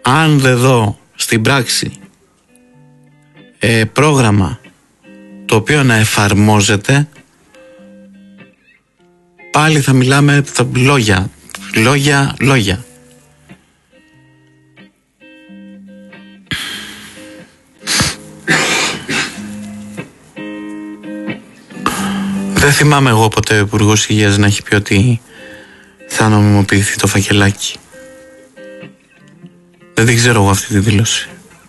αν δεν δω στην πράξη πρόγραμμα το οποίο να εφαρμόζεται, πάλι θα μιλάμε λόγια. Δεν θυμάμαι εγώ ποτέ ο Υπουργός Υγείας να έχει πει ότι θα νομιμοποιηθεί το φακελάκι. Δεν την ξέρω εγώ αυτή τη δήλωση.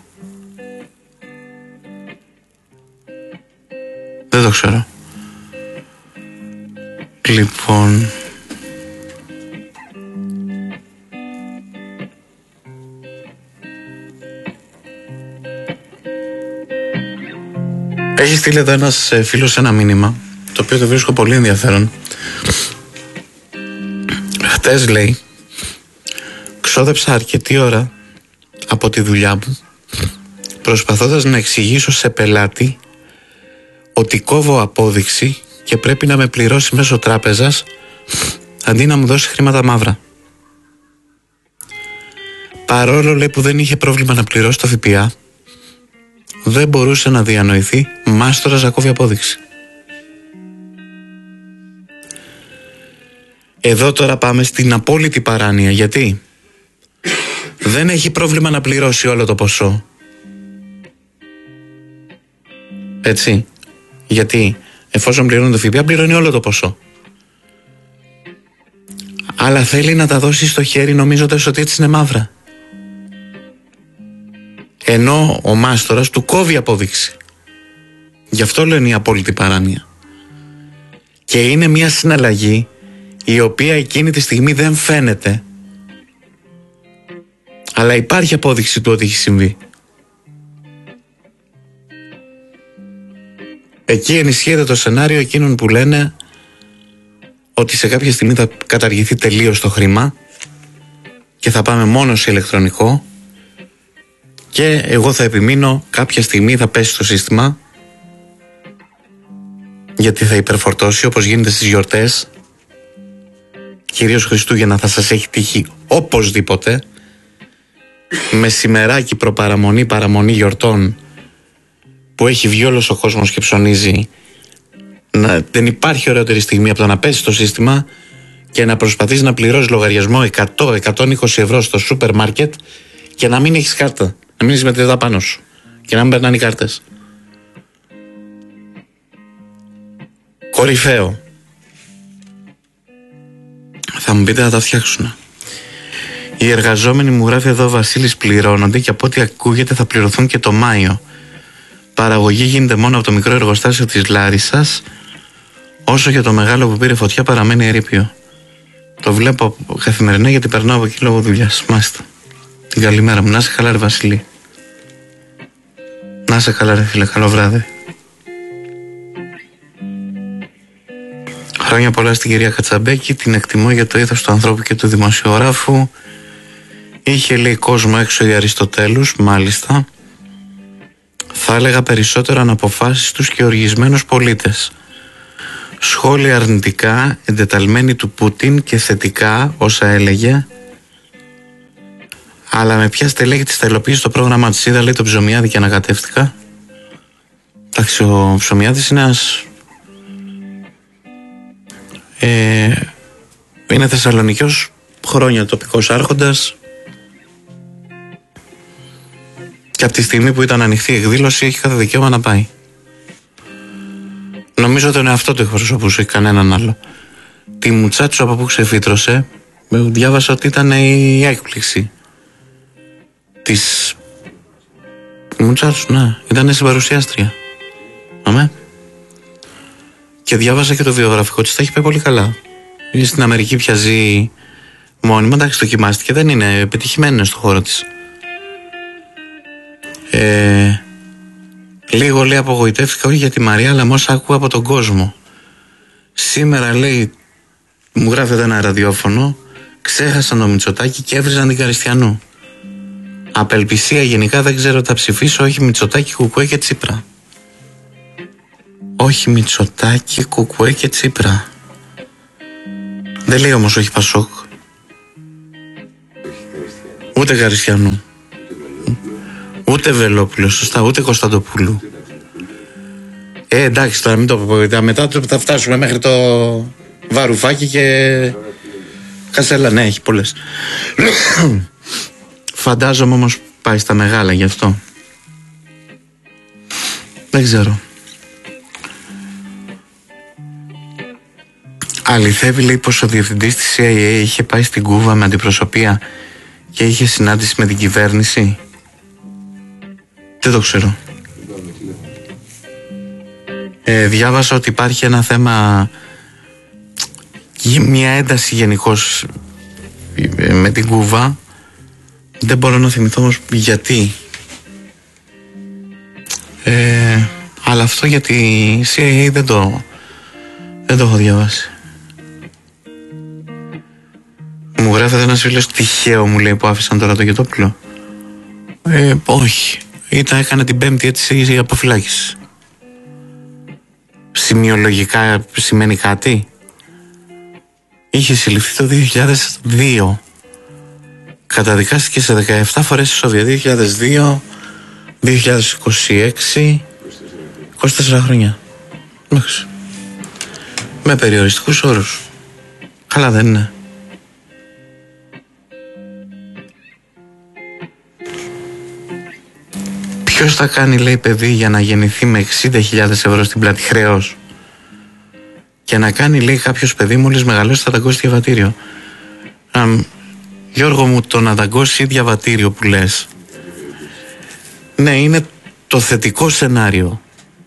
Δεν το ξέρω. Λοιπόν, έχει στείλει εδώ ένας φίλος ένα μήνυμα, το οποίο το βρίσκω πολύ ενδιαφέρον. Χτες, λέει, ξόδεψα αρκετή ώρα από τη δουλειά μου προσπαθώντας να εξηγήσω σε πελάτη ότι κόβω απόδειξη και πρέπει να με πληρώσει μέσω τράπεζας αντί να μου δώσει χρήματα μαύρα. Παρόλο, λέει, που δεν είχε πρόβλημα να πληρώσει το ΦΠΑ, δεν μπορούσε να διανοηθεί μάστορας να κόβει απόδειξη. Εδώ τώρα πάμε στην απόλυτη παράνοια. Γιατί δεν έχει πρόβλημα να πληρώσει όλο το ποσό. Έτσι. Γιατί εφόσον πληρώνει το ΦΠΑ, πληρώνει όλο το ποσό. Αλλά θέλει να τα δώσει στο χέρι νομίζοντας ότι έτσι είναι μαύρα. Ενώ ο μάστορας του κόβει απόδειξη. Γι' αυτό λένε η απόλυτη παράνοια. Και είναι μια συναλλαγή η οποία εκείνη τη στιγμή δεν φαίνεται, αλλά υπάρχει απόδειξη του ότι έχει συμβεί. Εκεί ενισχύεται το σενάριο εκείνων που λένε ότι σε κάποια στιγμή θα καταργηθεί τελείως το χρήμα και θα πάμε μόνο σε ηλεκτρονικό, και εγώ θα επιμείνω, κάποια στιγμή θα πέσει το σύστημα, γιατί θα υπερφορτώσει όπως γίνεται στις γιορτές, κυρίως Χριστούγεννα θα σας έχει τύχει οπωσδήποτε, μεσημεράκι παραμονή γιορτών που έχει βγει όλος ο κόσμος και ψωνίζει. Δεν υπάρχει ωραιότερη στιγμή από το να πέσει το σύστημα και να προσπαθείς να πληρώσεις λογαριασμό 100-120 ευρώ στο σούπερ μάρκετ και να μην έχεις κάρτα, να μην έχεις μετρητά πάνω σου και να μην περνάνε οι κάρτες. Κορυφαίο. Θα μου πείτε να τα φτιάξουν. Οι εργαζόμενοι, μου γράφει εδώ ο Βασίλης, πληρώνονται και από ό,τι ακούγεται θα πληρωθούν και το Μάιο. Παραγωγή γίνεται μόνο από το μικρό εργοστάσιο της Λάρισσας, όσο για το μεγάλο που πήρε φωτιά παραμένει ερείπιο. Το βλέπω καθημερινά γιατί περνάω από εκεί λόγω δουλειάς. Μάλιστα. Την καλημέρα μου. Να είσαι καλά, ρε Βασίλη. Να είσαι καλά, ρε φίλε. Καλό βράδυ. Χρόνια πολλά στην κυρία Κατσαμπέκη. Την εκτιμώ για το ήθος του ανθρώπου και του δημοσιογράφου. Είχε, λέει, κόσμο έξω η Αριστοτέλους, μάλιστα. Θα έλεγα περισσότερο αναποφάσιστους και οργισμένους πολίτες. Σχόλια αρνητικά, εντεταλμένοι του Πούτιν, και θετικά όσα έλεγε. Αλλά με ποια στελέχη της θα υλοποιήσει το πρόγραμμα της? Είδα, λέει, το Ψωμιάδη και ανακατεύτηκα. Εντάξει, ο Ψωμιάδης είναι ένας... είναι Θεσσαλονικιός χρόνια τοπικός άρχοντας, και από τη στιγμή που ήταν ανοιχτή η εκδήλωση έχει κάθε δικαίωμα να πάει. Νομίζω τον εαυτό του εκπροσωπούσε, κανέναν άλλο. Τη Μουτσάτσου από που ξεφύτρωσε, διάβασα ότι ήταν η έκπληξη της Μουτσάτσου, ναι, ήταν συμπαρουσιάστρια. Αμέ. Και διάβασα και το βιογραφικό της, τα έχει πάει πολύ καλά. Είναι στην Αμερική, πια ζει μόνιμα, εντάξει, δοκιμάστηκε, δεν είναι επιτυχημένη στο χώρο της. Λίγο, λέει, απογοητεύτηκα, όχι για τη Μαρία, αλλά με όσα ακούω από τον κόσμο. Σήμερα, λέει, μου γράφει εδώ ένα ραδιόφωνο, ξέχασαν το Μητσοτάκη και έβριζαν την Καριστιανού. Απελπισία γενικά, δεν ξέρω, θα ψηφίσω, όχι Μητσοτάκη, Κουκουέ και Τσίπρα. Όχι Μητσοτάκη, Κουκουέ και Τσίπρα. Δεν λέει όμως όχι Πασόκ, ούτε Καριστιανού. Ούτε Βελόπουλο, σωστά, ούτε Κωνσταντοπούλου. Εντάξει, τώρα μην το πω. Μετά θα φτάσουμε μέχρι το Βαρουφάκι και Κασέλα. Ναι, έχει πολλές. Φαντάζομαι όμως πάει στα μεγάλα γι' αυτό. Δεν ξέρω. Αληθεύει, λέει, πως ο διευθυντής της CIA είχε πάει στην Κούβα με αντιπροσωπεία και είχε συνάντηση με την κυβέρνηση. Δεν το ξέρω. Διάβασα ότι υπάρχει ένα θέμα, μια ένταση γενικώς με την Κούβα. Δεν μπορώ να θυμηθώ όμως γιατί. Αλλά αυτό για τη CIA δεν το έχω διαβάσει. Μου γράφεται ένας φίλος, τυχαίο μου λέει, που άφησαν το Ρατογετόπουλο. Όχι. Έκανε την Πέμπτη έτσι η αποφυλάκηση. Σημειολογικά σημαίνει κάτι. Είχε συλληφθεί το 2002. Καταδικάστηκε σε 17 φορές ισόβια. 2002, 2026, 24 χρόνια. Με περιοριστικούς όρους. Καλά δεν είναι? Ποιος θα κάνει, λέει, παιδί για να γεννηθεί με 60.000 ευρώ στην πλάτη, χρέος, και να κάνει, λέει, κάποιος παιδί μόλις μεγαλώσει θα δαγκώσει διαβατήριο. Γιώργο μου, το να δαγκώσει διαβατήριο που λες, ναι, είναι το θετικό σενάριο.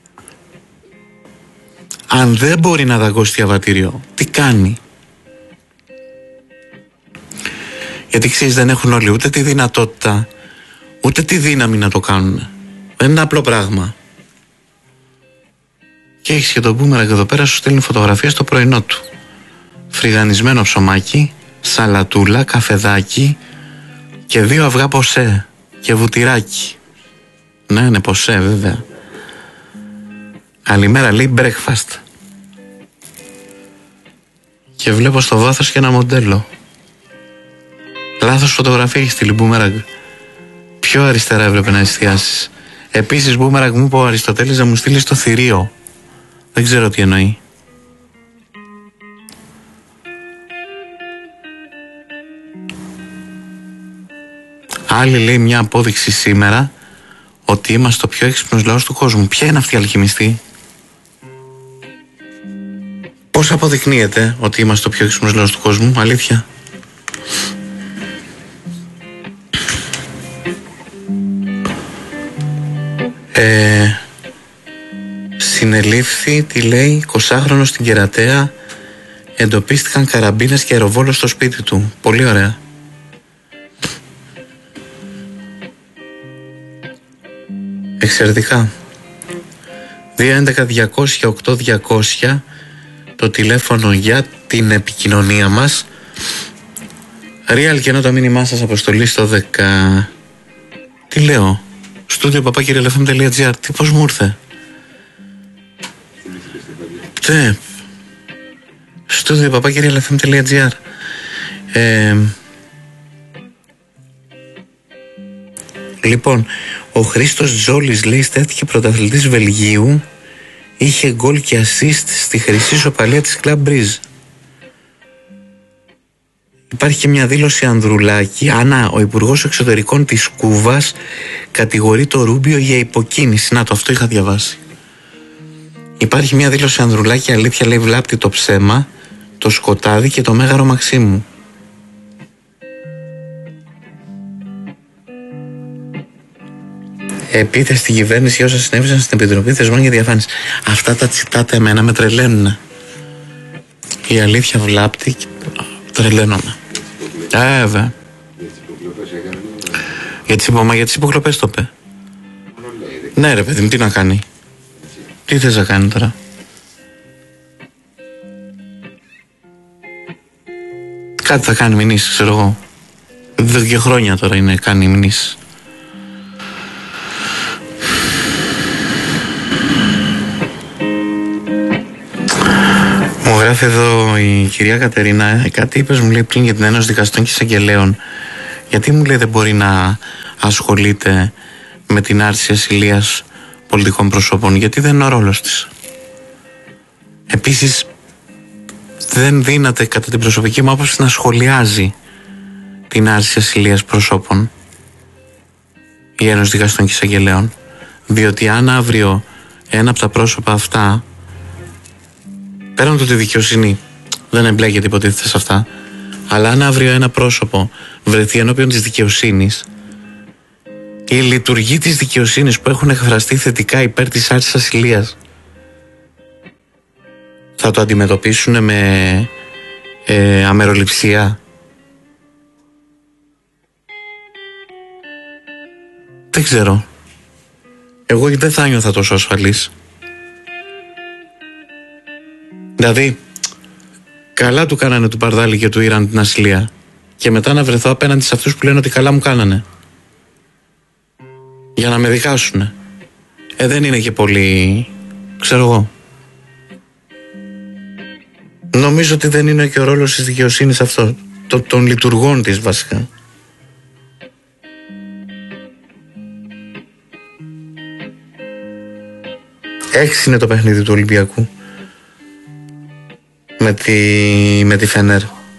Αν δεν μπορεί να δαγκώσει διαβατήριο, τι κάνει? Γιατί ξέρεις, δεν έχουν όλοι ούτε τη δυνατότητα ούτε τη δύναμη να το κάνουν. Δεν είναι απλό πράγμα. Και έχεις και τον Μπούμεραγκ εδώ πέρα, σου στέλνει φωτογραφία στο πρωινό του. Φρυγανισμένο ψωμάκι, σαλατούλα, καφεδάκι και 2 αυγά ποσέ και βουτυράκι. Ναι, ποσέ βέβαια. Καλημέρα, λέει, breakfast. Και βλέπω στο βάθος και ένα μοντέλο. Λάθος φωτογραφία έχει στείλει, Μπούμεραγκ. Πιο αριστερά έπρεπε να εστιάσεις. Επίσης, Μπούμεραγκ, μου είπε ο Αριστοτέλης να μου στείλει στο θηρίο. Δεν ξέρω τι εννοεί. Άλλη, λέει, μια απόδειξη σήμερα ότι είμαστε ο πιο έξυπνος λαός του κόσμου. Ποια είναι αυτή η αλχημιστή? Πώς αποδεικνύεται ότι είμαστε ο πιο έξυπνος λαός του κόσμου, αλήθεια? Συνελήφθη, τι λέει, 20χρονος στην Κερατέα, εντοπίστηκαν καραμπίνες και αεροβόλο στο σπίτι του. Πολύ ωραία. Εξαιρετικά. 211-200-8200 το τηλέφωνο για την επικοινωνία μας. Real και ενώ το μήνυμά σας αποστολή στο 10. Τι λέω? studio@realfm.gr. Τι, πώς μου ήρθε? Τι? studio@realfm.gr. Λοιπόν, ο Χρήστος Τζόλης, λέει, στέφτηκε πρωταθλητής Βελγίου, είχε γκολ και assist στη χρυσή σοπαλία της Club Brugge. Υπάρχει και μια δήλωση Ανδρουλάκη. Ο Υπουργός Εξωτερικών της Κούβας κατηγορεί το Ρούμπιο για υποκίνηση. Να, το αυτό είχα διαβάσει. Υπάρχει μια δήλωση Ανδρουλάκη, αλήθεια, λέει, βλάπτει το ψέμα, το σκοτάδι και το Μέγαρο Μαξίμου. Επίθεση στην κυβέρνηση για όσα συνέβησαν στην Επιτροπή Θεσμών για Διαφάνειες. Αυτά τα τσιτάτα εμένα με τρελαίνουν. Η αλήθεια βλάπτει και τρελαίνομαι. Βέβαια. Για τις υποκλοπές το είπε. Ναι, ρε παιδί μου, τι να κάνει? Τι θες να κάνει τώρα? Κάτι θα κάνει μηνύσεις, ξέρω εγώ. Εδώ και χρόνια τώρα είναι, κάνει μηνύσεις. Μου γράφει εδώ η κυρία Κατερίνα, κάτι είπες, μου λέει, πριν για την Ένωση Δικαστών και Εισαγγελέων. Γιατί, μου λέει, δεν μπορεί να ασχολείται με την άρση ασυλίας πολιτικών προσώπων, γιατί δεν είναι ο ρόλος της. Επίσης δεν δύναται κατά την προσωπική μου άποψη να σχολιάζει την άρση ασυλίας προσώπων η Ένωση Δικαστών και Εισαγγελέων, διότι αν αύριο ένα από τα πρόσωπα αυτά, πέραν του τη δικαιοσύνη δεν εμπλέκεται υποτίθεται σε αυτά, αλλά αν αύριο ένα πρόσωπο βρεθεί ενώπιον της δικαιοσύνης, οι λειτουργοί της δικαιοσύνης που έχουν εκφραστεί θετικά υπέρ της άρσης ασυλίας θα το αντιμετωπίσουν με αμεροληψία? Δεν ξέρω. Εγώ δεν θα νιώθα τόσο ασφαλής. Δηλαδή, καλά του κάνανε του Παρδάλη και του Ήραν την ασυλία, και μετά να βρεθώ απέναντι σε αυτούς που λένε ότι καλά μου κάνανε, για να με δικάσουνε. Δεν είναι και πολύ, ξέρω εγώ. Νομίζω ότι δεν είναι και ο ρόλος της δικαιοσύνης αυτό, των λειτουργών της βασικά. Έξι είναι το παιχνίδι του Ολυμπιακού με τη Φενέρ,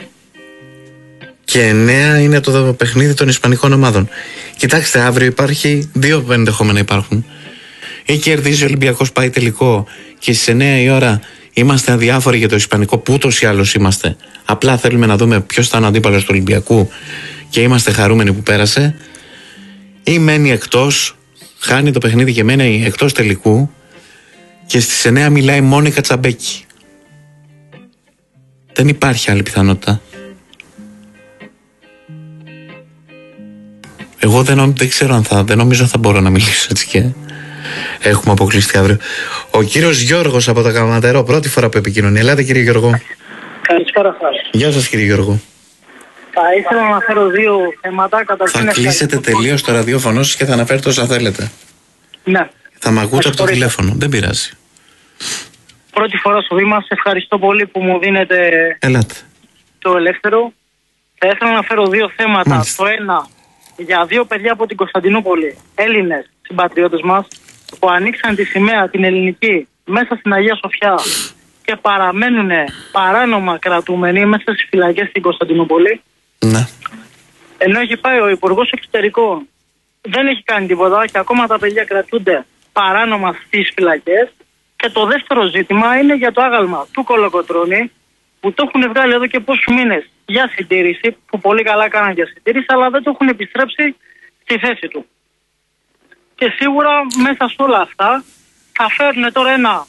και 9 είναι το παιχνίδι των ισπανικών ομάδων. Κοιτάξτε, αύριο υπάρχει δύο ενδεχόμενα υπάρχουν. Ή κερδίζει ο Ολυμπιακός, πάει τελικό, και στις 9 η ώρα είμαστε αδιάφοροι για το ισπανικό, που ούτως ή άλλως είμαστε. Απλά θέλουμε να δούμε ποιος θα είναι ο αντίπαλος του Ολυμπιακού και είμαστε χαρούμενοι που πέρασε. Ή μένει εκτός, χάνει το παιχνίδι και μένει εκτός τελικού, και στις 9 μιλάει Μόνικα Τσαμπέκη. Δεν υπάρχει άλλη πιθανότητα. Εγώ δεν ξέρω αν δεν νομίζω θα μπορώ να μιλήσω έτσι και έχουμε αποκλειστεί αύριο. Ο κύριος Γιώργος από το Καματερό, πρώτη φορά που επικοινωνεί. Ελάτε κύριε Γιώργο. Καλησπέρα σας. Γεια σας κύριε Γιώργο. Θα ήθελα να αναφέρω δύο θέματα. Θα κλείσετε τελείως το ραδιόφωνο σας και θα αναφέρετε όσα θέλετε. Ναι. Θα μ' ακούτε από το τηλέφωνο, δεν πειράζει. Πρώτη φορά στο βήμα, σε ευχαριστώ πολύ που μου δίνετε το ελεύθερο. Θα ήθελα να αναφέρω δύο θέματα. Μάλιστα. Το ένα, για δύο παιδιά από την Κωνσταντινούπολη, Έλληνες συμπατριώτες μας, που ανοίξαν τη σημαία την ελληνική μέσα στην Αγία Σοφιά και παραμένουν παράνομα κρατούμενοι μέσα στις φυλακές στην Κωνσταντινούπολη. Ναι. Ενώ έχει πάει ο Υπουργός Εξωτερικών, δεν έχει κάνει τίποτα και ακόμα τα παιδιά κρατούνται παράνομα στις φυλακές. Και το δεύτερο ζήτημα είναι για το άγαλμα του Κολοκοτρώνη, που το έχουν βγάλει εδώ και πόσους μήνες για συντήρηση, που πολύ καλά κάναν για συντήρηση, αλλά δεν το έχουν επιστρέψει στη θέση του. Και σίγουρα μέσα σε όλα αυτά θα φέρουν τώρα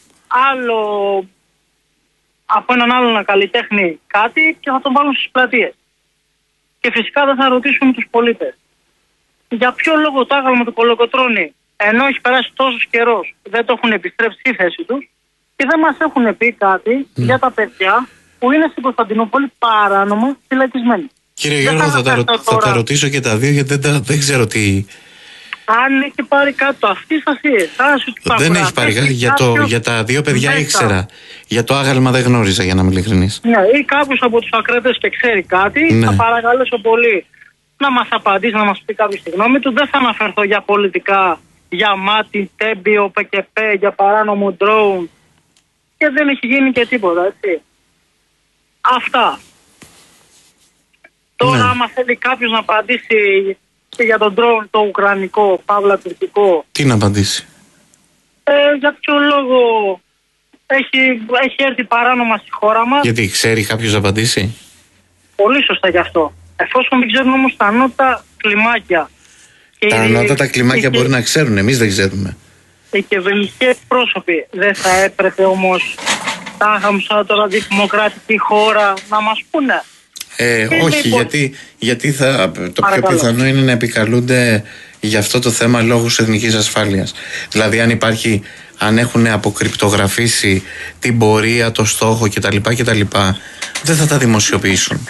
από έναν άλλον καλλιτέχνη κάτι και θα τον βάλουν στις πλατείες. Και φυσικά δεν θα ρωτήσουν τους πολίτες για ποιο λόγο το άγαλμα του Κολοκοτρώνη, ενώ έχει περάσει τόσος καιρός, δεν το έχουν επιστρέψει στη θέση τους, και δεν μας έχουν πει κάτι για τα παιδιά που είναι στην Κωνσταντινούπολη παράνομα φυλακισμένοι. Κύριε Γιώργο, θα τα ρωτήσω και τα δύο, γιατί δεν ξέρω τι. Αν έχει πάρει κάτω αυτή σας δεν έχει πάρει κάτι. Για τα δύο παιδιά μέσα ήξερα. Για το άγαλμα δεν γνώριζα, για να είμαι ειλικρινής. Ναι, ή κάποιος από τους ακράτες και ξέρει κάτι, ναι. Θα παρακαλέσω πολύ να μας απαντήσει, να μας πει κάποιος τη γνώμη του. Δεν θα αναφερθώ για πολιτικά, για Μάτι, Τέμπιο, ΠΚΠ, για παράνομο ντρόουν, και δεν έχει γίνει και τίποτα, έτσι. Αυτά. Τώρα, άμα θέλει κάποιος να απαντήσει και για τον ντρόουν το ουκρανικό, παύλα τουρκικό. Τι να απαντήσει? Για ποιο λόγο έχει έρθει παράνομα στη χώρα μας. Γιατί ξέρει κάποιος να απαντήσει? Πολύ σωστά γι' αυτό. Εφόσον δεν ξέρουν όμως τα ανώτατα κλιμάκια. Τα ανώτατα κλιμάκια μπορεί να ξέρουν, εμείς δεν ξέρουμε. Οι κυβερνητικοί πρόσωποι δεν θα έπρεπε όμως, θα είχαμε σαν τώρα δημοκρατική χώρα, να μας πούνε? Όχι, γιατί το πιο πιθανό είναι να επικαλούνται για αυτό το θέμα λόγους εθνικής ασφάλειας. Δηλαδή αν έχουν αποκρυπτογραφήσει την πορεία, το στόχο κτλ, δεν θα τα δημοσιοποιήσουν.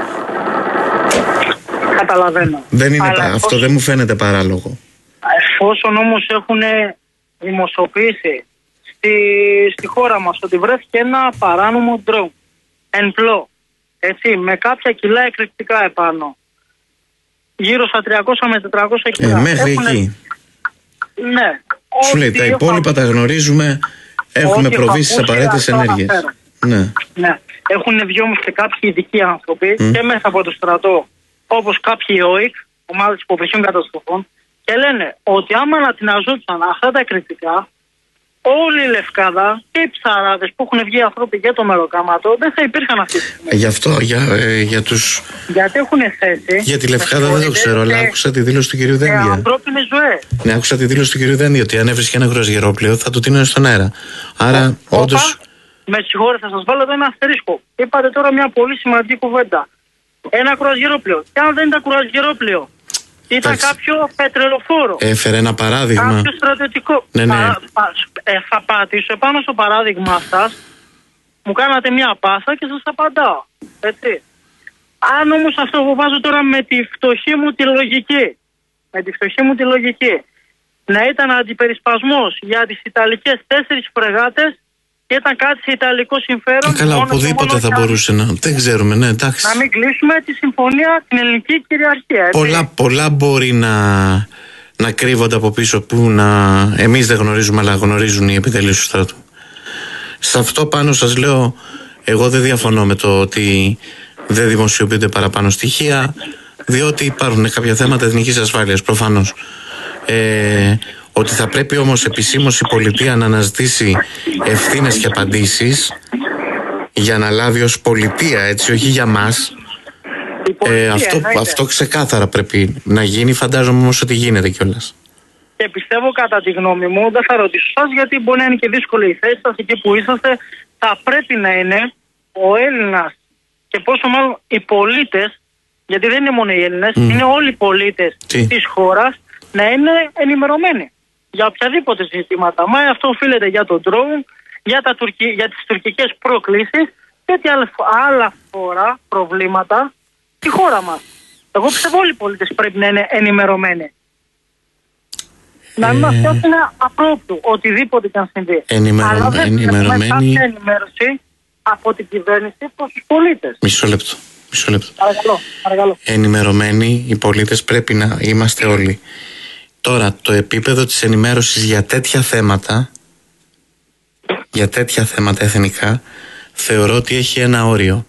Καταλαβαίνω. Αυτό δεν μου φαίνεται παράλογο. Εφόσον όμως έχουν δημοσιοποιήσει στη χώρα μας ότι βρέθηκε ένα παράνομο ντρόουν εν-πλώ, έτσι, με κάποια κιλά εκρηκτικά επάνω, γύρω στα 300 με 400 κιλά. Μέχρι εκεί. Ναι. Σου λέει τα υπόλοιπα τα γνωρίζουμε, έχουμε προβεί στις απαραίτητες ενέργειες. Ναι. Έχουν βγει όμως και κάποιοι ειδικοί άνθρωποι και μέσα από το στρατό, όπως κάποιοι ΟΙΚ, ομάδες υποβρυχίων καταστροφών, και λένε ότι άμα ανατιναζόντουσαν αυτά τα κριτικά, όλη η Λευκάδα και οι ψαράδες που έχουν βγει ανθρώποι για το μεροκάματο δεν θα υπήρχαν αυτή τη στιγμή. Γι' αυτό, για τους... Γιατί έχουν θέσει. Για τη Λευκάδα δεν το ξέρω, αλλά άκουσα τη δήλωση του κυρίου Δένδια. Ανθρώπινες ζωές. Ναι, άκουσα τη δήλωση του κυρίου Δένδια ότι αν έβρισκε ένα κρουαζιερόπλαιο θα το τίνανε στον αέρα. Άρα, όντως. Με συγχωρείτε, θα σας βάλω εδώ ένα αστερίσκο. Είπατε τώρα μια πολύ σημαντική κουβέντα. Ένα κρουαζιερόπλαιο. Και αν δεν ήταν κρουαζιερόπλαιο, ήταν κάποιο πετρελοφόρο. Έφερε ένα παράδειγμα. Κάποιο στρατιωτικό. Ναι. Θα πατήσω επάνω στο παράδειγμα σας. Μου κάνατε μια πάσα και σας απαντάω. Έτσι. Αν όμως αυτό που βάζω τώρα με τη φτωχή μου τη λογική, να ήταν αντιπερισπασμός για τις Ιταλικές 4 φρεγάτες και ήταν κάτι σε ιταλικό συμφέρον. Καλά, οπουδήποτε θα μπορούσε να. Δεν ξέρουμε, ναι, εντάξει. Να μην κλείσουμε τη συμφωνία, την ελληνική κυριαρχία. Πολλά μπορεί να κρύβονται από πίσω που εμείς δεν γνωρίζουμε, αλλά γνωρίζουν οι επιτελείς του στρατού. Σε αυτό πάνω σας λέω, εγώ δεν διαφωνώ με το ότι δεν δημοσιοποιούνται παραπάνω στοιχεία, διότι υπάρχουν κάποια θέματα εθνικής ασφάλειας, προφανώς. Ότι θα πρέπει όμως επισήμως η πολιτεία να αναζητήσει ευθύνες και απαντήσεις για να λάβει ως πολιτεία, έτσι, όχι για μας. Αυτό ξεκάθαρα πρέπει να γίνει, φαντάζομαι όμως ότι γίνεται κιόλας. Και πιστεύω, κατά τη γνώμη μου, δεν θα ρωτήσω σας γιατί μπορεί να είναι και δύσκολη η θέση σας εκεί που είσαστε, θα πρέπει να είναι ο Έλληνας και πόσο μάλλον οι πολίτες, γιατί δεν είναι μόνο οι Έλληνες, είναι όλοι οι πολίτες της χώρας, να είναι ενημερωμένοι για οποιαδήποτε ζητήματα. Μα αυτό οφείλεται για τον drone, για τις τουρκικές προκλήσεις και τι άλλα φορά προβλήματα στη χώρα μας. Εγώ πιστεύω όλοι οι πολίτες πρέπει να είναι ενημερωμένοι. Να μην μας φτιάξει ένα απρόπτου, οτιδήποτε και αν συμβεί. Αλλά δεν έχουμε κάποια ενημέρωση από την κυβέρνηση προς τους πολίτες. Μισό λεπτό. Παρακαλώ. Ενημερωμένοι οι πολίτες πρέπει να είμαστε όλοι. Τώρα, το επίπεδο της ενημέρωσης για τέτοια θέματα εθνικά, θεωρώ ότι έχει ένα όριο.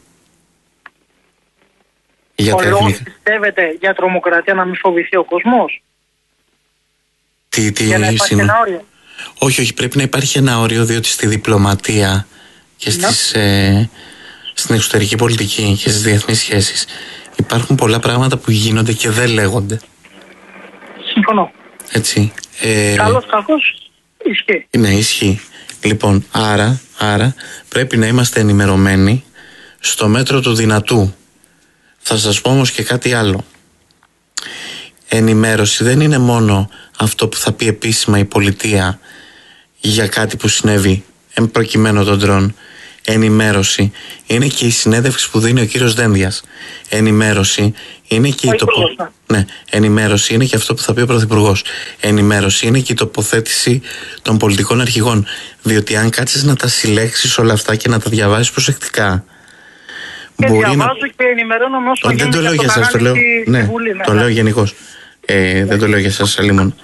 Ο λόγος πιστεύετε για τρομοκρατία να μην φοβηθεί ο κόσμος? Για να υπάρχει ένα όριο? Όχι, πρέπει να υπάρχει ένα όριο, διότι στη διπλωματία και στην εξωτερική πολιτική και στις διεθνείς σχέσεις υπάρχουν πολλά πράγματα που γίνονται και δεν λέγονται. Συμφωνώ. Έτσι. Καλώς κακώς ισχύει. Ναι, ισχύει. Λοιπόν, άρα πρέπει να είμαστε ενημερωμένοι στο μέτρο του δυνατού. Θα σας πω όμως και κάτι άλλο. Ενημέρωση δεν είναι μόνο αυτό που θα πει επίσημα η πολιτεία για κάτι που συνέβη, προκειμένου τον ντρόν. Ενημέρωση είναι και η συνέντευξη που δίνει ο κύριος Δένδιας. Ενημέρωση είναι και ενημέρωση είναι και αυτό που θα πει ο Πρωθυπουργός. Ενημέρωση είναι και η τοποθέτηση των πολιτικών αρχηγών. Διότι αν κάτσεις να τα συλλέξεις όλα αυτά και να τα διαβάσεις προσεκτικά, και διαβάζω και ενημερώνω με όσο γίνεται. Δεν το λέω για εσάς, το λέω γενικώς. Δεν το λέω για εσάς, Σαλήμων.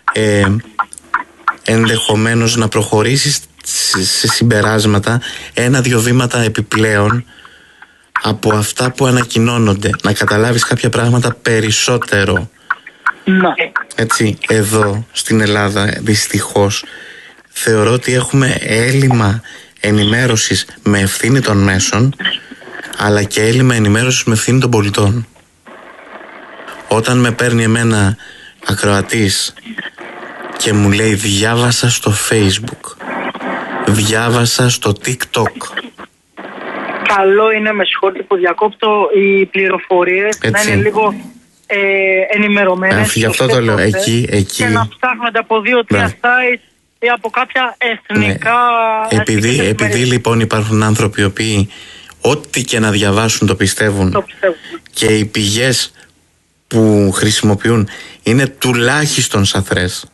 Ενδεχομένως να προχωρήσεις σε συμπεράσματα 1-2 βήματα επιπλέον από αυτά που ανακοινώνονται, να καταλάβεις κάποια πράγματα περισσότερο. Έτσι, εδώ στην Ελλάδα δυστυχώς θεωρώ ότι έχουμε έλλειμμα ενημέρωσης με ευθύνη των μέσων, αλλά και έλλειμμα ενημέρωσης με ευθύνη των πολιτών. Όταν με παίρνει εμένα ακροατής και μου λέει διάβασα στο Facebook, διάβασα στο TikTok. Καλό είναι, με συγχωρείτε που διακόπτω, οι πληροφορίες να είναι λίγο ενημερωμένες. Γι' αυτό το λέω. Εκεί. Και να ψάχνονται από 2-3 sites ή από κάποια εθνικά. Επειδή λοιπόν υπάρχουν άνθρωποι οι οποίοι ό,τι και να διαβάσουν το πιστεύουν. Και οι πηγές που χρησιμοποιούν είναι τουλάχιστον σαθρές.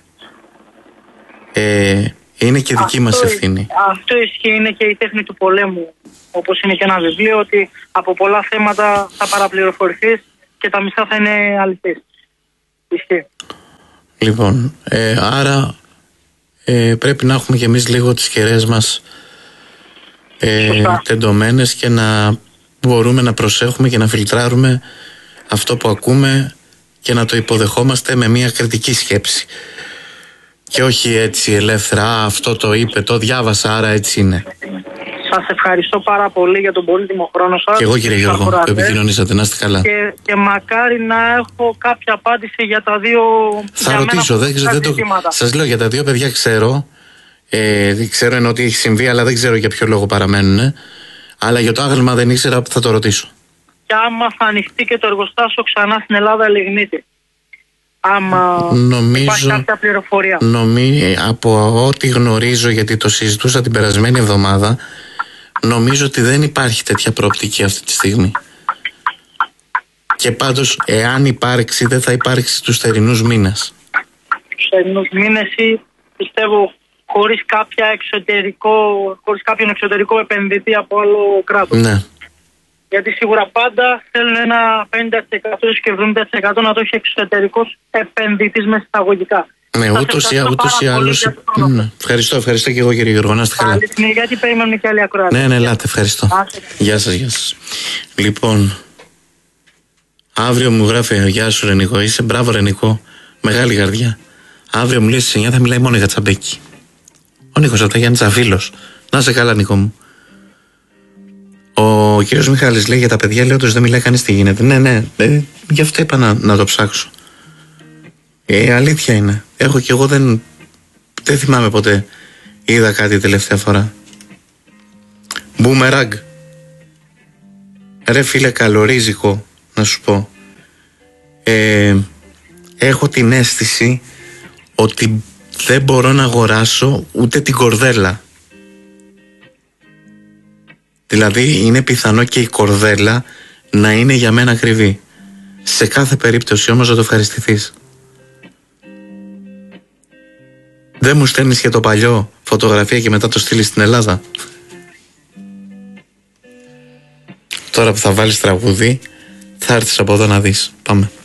Είναι και δική μας ευθύνη. Αυτό ισχύει, είναι και η τέχνη του πολέμου. Όπως είναι και ένα βιβλίο, ότι από πολλά θέματα θα παραπληροφορηθείς και τα μισά θα είναι αληθείς. Ισχύει. Λοιπόν, άρα πρέπει να έχουμε κι εμείς λίγο τις κεραίες μας τεντωμένες και να μπορούμε να προσέχουμε και να φιλτράρουμε αυτό που ακούμε και να το υποδεχόμαστε με μια κριτική σκέψη. Και όχι έτσι ελεύθερα, αυτό το είπε, το διάβασα, άρα έτσι είναι. Σας ευχαριστώ πάρα πολύ για τον πολύτιμο χρόνο σας. Και εγώ, κύριε Γιώργο, που επικοινωνήσατε, να είστε καλά. Και μακάρι να έχω κάποια απάντηση για τα δύο. Θα ρωτήσω, σας λέω για τα δύο παιδιά ξέρω. Ξέρω ενώ ότι έχει συμβεί, αλλά δεν ξέρω για ποιο λόγο παραμένουν. Αλλά για το άγαλμα δεν ήξερα, θα το ρωτήσω. Και άμα θα ανοιχτεί και το εργοστάσιο ξανά στην Ελλάδα, λιγνίτη. Άμα υπάρχει κάποια πληροφορία. Από ό,τι γνωρίζω, γιατί το συζητούσα την περασμένη εβδομάδα, νομίζω ότι δεν υπάρχει τέτοια προοπτική αυτή τη στιγμή. Και πάντως, εάν υπάρξει, δεν θα υπάρξει τους θερινούς μήνες. Τους θερινούς μήνες, πιστεύω, χωρίς κάποιον εξωτερικό επενδυτή από άλλο κράτος. Ναι. Γιατί σίγουρα πάντα θέλουν ένα 50% και 70% να το έχει εξωτερικός επενδυτής με εισαγωγικά. Ναι, ούτως ή άλλως. Ναι. Ευχαριστώ και εγώ, κύριε Γιώργο, να είστε καλά. Γιατί περιμένουμε και άλλοι ακροατές. Ναι, ελάτε, ευχαριστώ. Γεια σας. Λοιπόν, αύριο μου γράφει, γεια σου Ρενικό, είσαι μπράβο Ρενικό, μεγάλη καρδιά. Αύριο μου λέει στις 9 θα μιλάει μόνο για Τσαμπέκι. Ο Νίκος από τα Γιάννη Τσαφίλος. Να είσαι καλά, Νίκο μου. Ο κύριος Μιχάλης λέει για τα παιδιά, λέει όντως δεν μιλάει κανείς τι γίνεται. Ναι, γι' αυτό είπα να το ψάξω. Αλήθεια είναι. Έχω κι εγώ δεν θυμάμαι ποτέ είδα κάτι τελευταία φορά. Μπούμεραγκ. Ρε φίλε, καλορίζικο να σου πω. Έχω την αίσθηση ότι δεν μπορώ να αγοράσω ούτε την κορδέλα. Δηλαδή είναι πιθανό και η κορδέλα να είναι για μένα ακριβή. Σε κάθε περίπτωση όμως να το ευχαριστηθείς. Δεν μου στέλνεις και το παλιό φωτογραφία και μετά το στείλεις στην Ελλάδα. Τώρα που θα βάλεις τραγούδι θα έρθεις από εδώ να δεις. Πάμε.